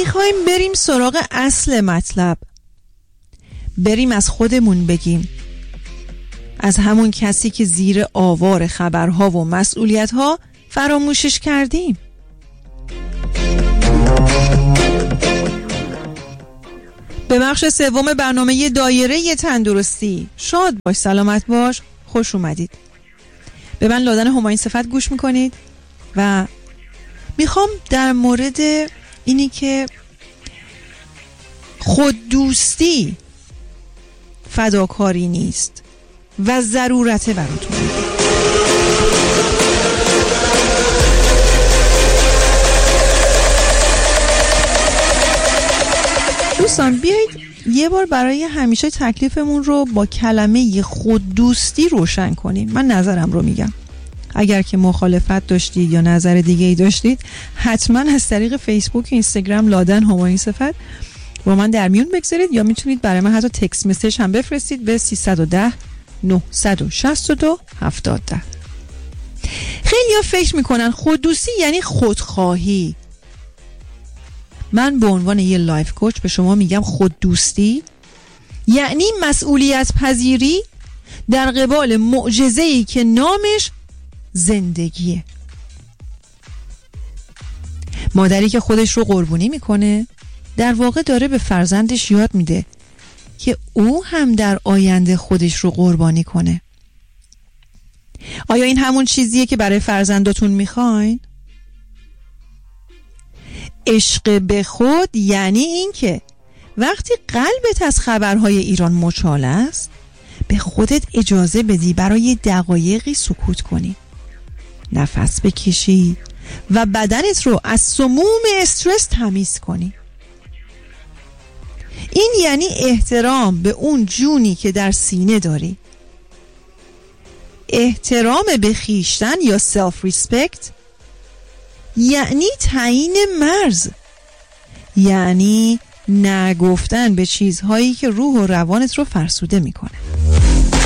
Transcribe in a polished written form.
میخوایم بریم سراغ اصل مطلب، بریم از خودمون بگیم، از همون کسی که زیر آوار خبرها و مسئولیتها فراموشش کردیم. به بخش سوم برنامه دایره تندرستی. شاد باش، سلامت باش، خوش اومدید. به من لادن همایون صفت گوش میکنید و میخوام در مورد اینی که خوددوستی فداکاری نیست و ضرورته براتون. دوستان بیایید یه بار برای همیشه تکلیفمون رو با کلمه خوددوستی روشن کنیم. من نظرم رو میگم. اگر که مخالفت داشتید یا نظر دیگه ای داشتید حتما از طریق فیسبوک و اینستاگرام لادن همایون صفت با من در میون بگذارید یا میتونید برای من حتی تکست مسیج هم بفرستید به 310 962 7010. خیلی‌ها فکر میکنن خوددوستی یعنی خودخواهی. من به عنوان یه لایف کوچ به شما میگم خوددوستی یعنی مسئولیت پذیری در قبال معجزه‌ای که نامش زندگیه. مادری که خودش رو قربانی میکنه در واقع داره به فرزندش یاد میده که او هم در آینده خودش رو قربانی کنه. آیا این همون چیزیه که برای فرزنداتون میخواین؟ عشق به خود یعنی این که وقتی قلبت از خبرهای ایران مچاله است به خودت اجازه بدی برای دقایقی سکوت کنی، نفس بکشی و بدنت رو از سموم استرس تمیز کنی. این یعنی احترام به اون جونی که در سینه داری. احترام به خویشتن یا سلف ریسپکت یعنی تعیین مرز، یعنی نگفتن به چیزهایی که روح و روانت رو فرسوده میکنه.